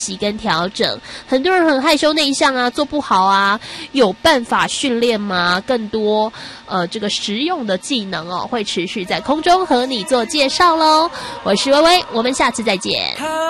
习跟调整。很多人很害羞内向啊，做不好啊，有办法训练吗？更多这个实用的技能哦，会持续在空中和你做介绍咯。我是薇薇，我们下次再见。